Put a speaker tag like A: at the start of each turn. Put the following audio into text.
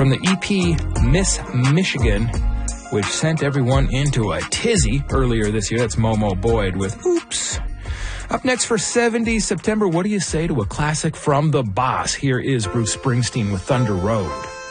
A: from the EP Miss Michigan, which sent everyone into a tizzy earlier this year. That's Momo Boyd with Oops. Up next for 70 September, what do you say to a classic from the boss? Here is Bruce Springsteen with Thunder Road.